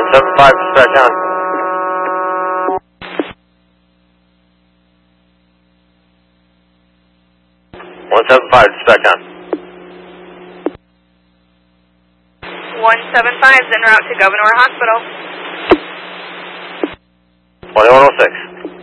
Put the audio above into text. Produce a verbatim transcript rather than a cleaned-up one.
seven five, dispatch on. one seven five, dispatch on. one seven five is en route to Gouverneur Hospital. twenty-one oh six.